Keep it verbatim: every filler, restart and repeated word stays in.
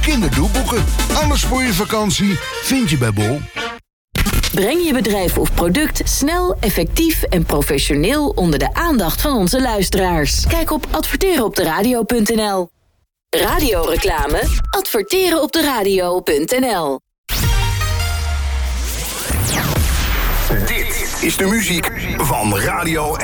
kinderdoelboeken. Alles voor je vakantie vind je bij Bol. Breng je bedrijf of product snel, effectief en professioneel onder de aandacht van onze luisteraars. Kijk op adverteren op de radio punt n l. Radioreclame? Adverteren op de radio punt n l. Dit is de muziek van Radio